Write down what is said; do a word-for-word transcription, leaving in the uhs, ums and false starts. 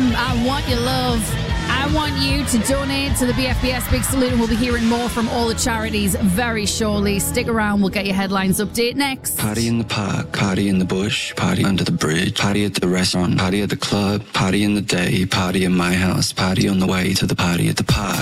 M. I want your love. I want you to donate to the B F B S Big Salute, and we'll be hearing more from all the charities very shortly. Stick around, we'll get your headlines update next. Party in the park, party in the bush, party under the bridge, party at the restaurant, party at the club, party in the day, party in my house, party on the way to the party at the park.